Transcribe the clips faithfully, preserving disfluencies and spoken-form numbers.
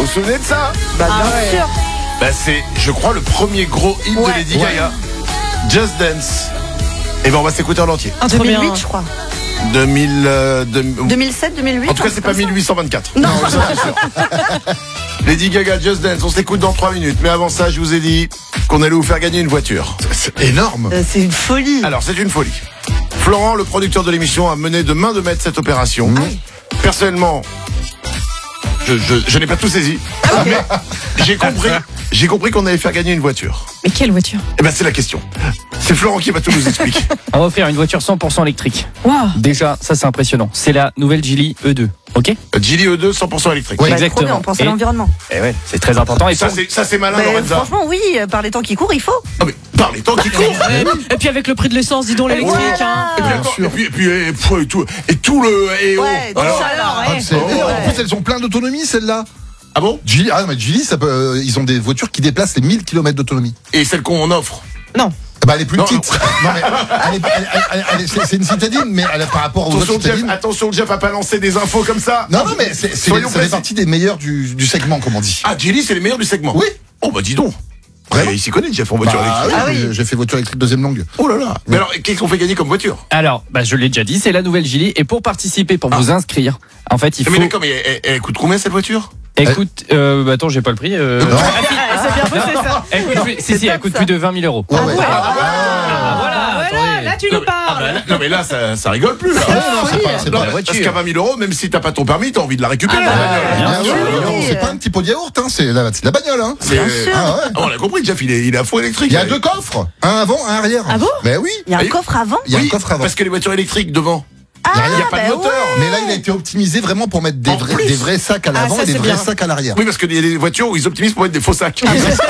vous souvenez de ça? Bah bien ah, sûr. Bah c'est, je crois, le premier gros hit ouais. de Lady ouais. Gaga. Just Dance. Et ben on va s'écouter en entier. En deux mille huit, je crois. deux mille, euh, deux, deux mille sept, deux mille huit. En tout cas, c'est pas mille huit cent vingt-quatre. Non, non ça, c'est sûr. Lady Gaga, Just Dance, on s'écoute dans trois minutes. Mais avant ça, je vous ai dit qu'on allait vous faire gagner une voiture. C'est énorme. Euh, c'est une folie. Alors, c'est une folie. Florent, le producteur de l'émission, a mené de main de maître cette opération. Mmh. Personnellement, je, je, je n'ai pas tout saisi. Ah, okay. Mais j'ai compris, j'ai compris qu'on allait faire gagner une voiture. Mais quelle voiture? Eh ben, c'est la question. C'est Florent qui va tout nous expliquer. On va offrir une voiture cent pour cent électrique. Wow. Déjà, ça c'est impressionnant. C'est la nouvelle Geely E deux. Ok. Geely E deux cent pour cent électrique. Oui, bah, exactement. Bien, on pense à l'environnement. Et ouais, c'est très important. Et ça, pour... c'est, ça c'est malin, bah, Lorenza. Franchement, oui, par les temps qui courent, il faut. Ah mais par les temps qui courent. Et puis avec le prix de l'essence, dis donc l'électrique. Voilà. Hein. Et puis, attends, et puis, et puis et, et, tout, et tout le et oh. Ouais, tout Alors, ça alors, ouais. Ah, c'est, oh, ouais. En plus, elles ont plein d'autonomie, celles-là. Ah bon? Geely, ah, mais Geely, ça peut, euh, ils ont des voitures qui déplacent les mille kilomètres d'autonomie. Et celle qu'on offre? Non. Bah, elle est plus non, petite. Non, mais elle est, elle, elle, elle, c'est, c'est une citadine, mais elle est par rapport aux attention, autres Jeff, citadines. attention, Jeff, à pas lancer des infos comme ça. Non, non, mais c'est, c'est, ça fait partie des meilleurs du, du segment, comme on dit. Ah, Geely, c'est les meilleurs du segment. Oui. Oh, bah, dis donc. Vraiment? Il s'y connaît, Jeff, en voiture bah, électrique. Ah oui, j'ai fait voiture électrique deuxième langue. Oh là là. Mais alors, qu'est-ce qu'on fait gagner comme voiture? Alors, bah, je l'ai déjà dit, c'est la nouvelle Geely. Et pour participer, pour ah. vous inscrire, en fait, il faut. Mais d'accord, mais elle, elle coûte combien cette voiture? Écoute, euh, bah, attends, j'ai pas le prix. Euh... Non. C'est bien bossé ça. Elle coûte plus, si, si, elle coûte plus de vingt mille euros. Ouais, ouais. Ah, Ah, ouais. Ah, voilà. Voilà, là tu nous parles. Ah bah, là, non mais là ça, ça rigole plus là. non, non, c'est pas, c'est Non, pas la parce voiture. qu'à vingt mille euros, même si t'as pas ton permis, t'as envie de la récupérer. Ah bah, la Bien bien sûr, sûr. non, c'est pas un petit pot de yaourt, hein, c'est la, c'est la bagnole. Hein. C'est, Bien sûr. Ah, ouais. on l'a compris, Jeff, il est, il est à fond électrique. Il y a deux coffres, un avant, un arrière. Ah bon? Mais oui. Il y a un Et- coffre avant. Il y a Oui, un coffre avant. parce que les voitures électriques devant, Ah, il n'y a pas bah de moteur. ouais. Mais là, il a été optimisé vraiment pour mettre des, En vrais, plus. des vrais sacs à l'avant Ah, ça, et des c'est vrais bien. sacs à l'arrière. Oui, parce qu'il y a des voitures où ils optimisent pour mettre des faux sacs.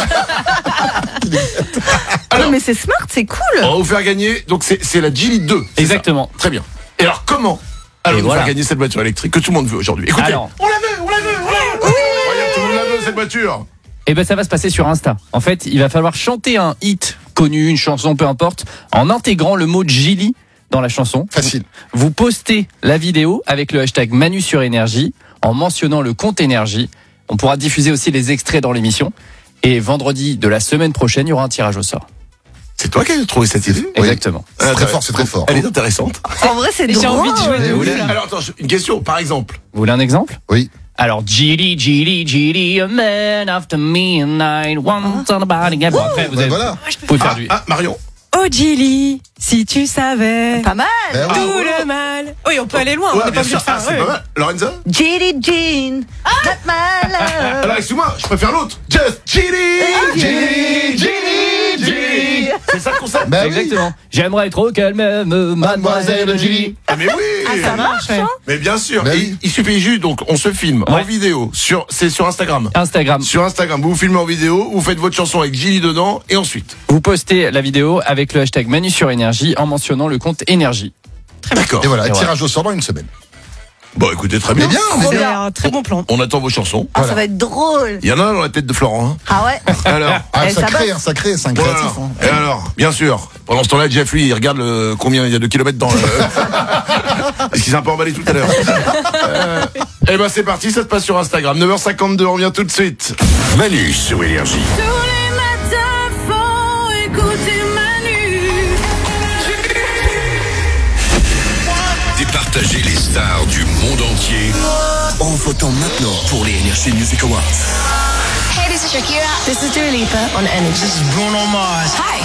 Non, mais c'est smart, c'est cool. On va vous faire gagner, donc c'est, c'est la Geely deux. c'est Exactement. ça. Très bien. Et alors comment allons-nous voilà. faire gagner cette voiture électrique que tout le monde veut aujourd'hui? Écoutez, Alors. on la veut, on la veut, on la veut. Regarde, tout le monde la veut cette voiture. Et ben ça va se passer sur Insta. En fait, il va falloir chanter un hit connu, une chanson, peu importe, en intégrant le mot Geely dans la chanson. Facile. Vous postez la vidéo avec le hashtag Manu sur Énergie en mentionnant le compte Énergie. On pourra diffuser aussi les extraits dans l'émission. Et vendredi de la semaine prochaine, il y aura un tirage au sort. C'est toi qui as trouvé cette idée? Exactement. C'est Ah, très t'as- fort, c'est très fort. Elle est intéressante. En vrai, c'est Et drôle. j'ai envie de jouer de Mais ouf, oui. là. Alors attends, une question, par exemple. Vous voulez un exemple? Oui. Alors, Geely, Geely, Geely, a man after midnight, once on a body. Bon, après, vous, bah avez, voilà. vous pouvez faire du... Ah, Marion. Oh Geely, si tu savais Pas mal. Ben oui. tout le mal. Oui, on peut aller loin. Ouais, on n'est bien pas obligé sûr. de faire. Ah, c'est ouais. pas mal. Lorenza? Jelly Jean. Not my love. Alors, excuse-moi, je préfère l'autre. Just Geely, Geely, Geely, Geely. C'est ça le concept? Bah oui. Exactement. J'aimerais trop qu'elle m'aime, mademoiselle Geely. Ah, mais oui. Ah, ça marche, hein. Mais bien sûr. Bah Et oui. il suffit juste, donc, on se filme en Ouais. vidéo. Sur, c'est sur Instagram. Instagram. Sur Instagram, vous vous filmez en vidéo, vous faites votre chanson avec Geely dedans, et ensuite. Vous postez la vidéo avec le hashtag Manu sur Énergie en mentionnant le compte Énergie. D'accord. Et voilà, Et tirage au sort dans une semaine. Bon, écoutez, très Mais bien. bien, mais C'est bien. un très bon plan. On attend vos chansons. Ah, Voilà. ça va être drôle. Il y en a un dans la tête de Florent. Hein. Ah ouais. Alors. Ah, Eh, ça ça crée, bosse. hein, ça crée, c'est un Voilà. créatif. Hein. Et alors, bien sûr, pendant ce temps-là, Jeff, lui, il regarde le, combien il y a de kilomètres dans le... Parce qu'il s'est un peu emballé tout à l'heure. Euh, eh ben, c'est parti, ça se passe sur Instagram. neuf heures cinquante-deux, on revient tout de suite. Manu sur Énergie. Tous les matins, faut écouter Manu. Départager les stars du monde entier en votant maintenant pour les Energy Music Awards. Hey, this is Shakira. This is Dua Lipa on Energy. This is Bruno Mars. Hi,